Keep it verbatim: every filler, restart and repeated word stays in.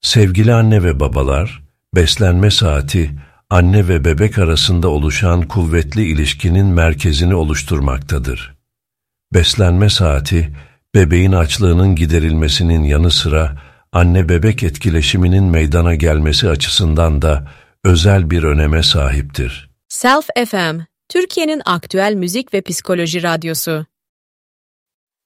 Sevgili anne ve babalar, beslenme saati, anne ve bebek arasında oluşan kuvvetli ilişkinin merkezini oluşturmaktadır. Beslenme saati, bebeğin açlığının giderilmesinin yanı sıra anne-bebek etkileşiminin meydana gelmesi açısından da özel bir öneme sahiptir. Self F M, Türkiye'nin aktüel müzik ve psikoloji radyosu.